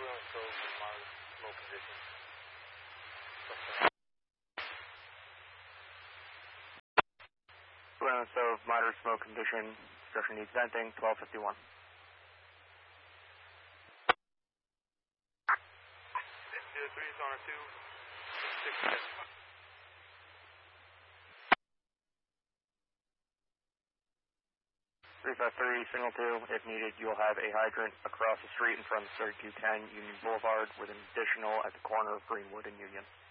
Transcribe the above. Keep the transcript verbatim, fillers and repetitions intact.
Awareness of moderate smoke condition. Structure needs venting. twelve fifty-one. zero three is on two. six six. three five three, signal two. If needed, you'll have a hydrant across the street in front of thirty-two ten Union Boulevard with an additional at the corner of Greenwood and Union.